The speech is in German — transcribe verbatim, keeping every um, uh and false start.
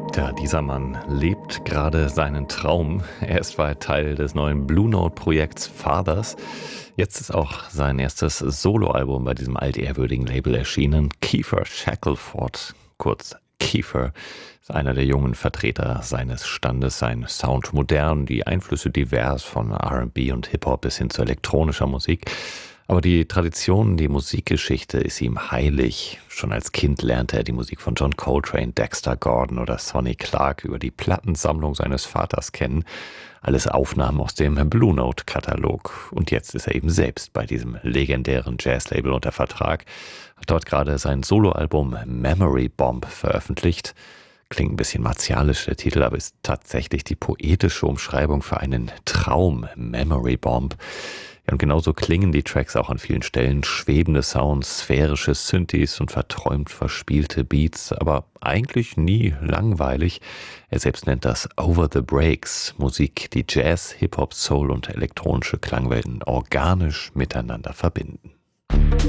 Tja, dieser Mann lebt gerade seinen Traum. Er ist bald Teil des neuen Blue Note-Projekts Fathers. Jetzt ist auch sein erstes Soloalbum bei diesem altehrwürdigen Label erschienen. Kiefer Shackelford, kurz Kiefer, ist einer der jungen Vertreter seines Standes. Sein Sound modern, die Einflüsse divers von R und B und Hip-Hop bis hin zu elektronischer Musik. Aber die Tradition, die Musikgeschichte ist ihm heilig. Schon als Kind lernte er die Musik von John Coltrane, Dexter Gordon oder Sonny Clark über die Plattensammlung seines Vaters kennen. Alles Aufnahmen aus dem Blue Note-Katalog. Und jetzt ist er eben selbst bei diesem legendären Jazzlabel unter Vertrag. Hat dort gerade sein Soloalbum Memory Bomb veröffentlicht. Klingt ein bisschen martialisch, der Titel, aber ist tatsächlich die poetische Umschreibung für einen Traum, Memory Bomb. Ja, und genauso klingen die Tracks auch an vielen Stellen. Schwebende Sounds, sphärische Synthes und verträumt verspielte Beats, aber eigentlich nie langweilig. Er selbst nennt das Over the Breaks, Musik, die Jazz, Hip-Hop, Soul und elektronische Klangwelten organisch miteinander verbinden.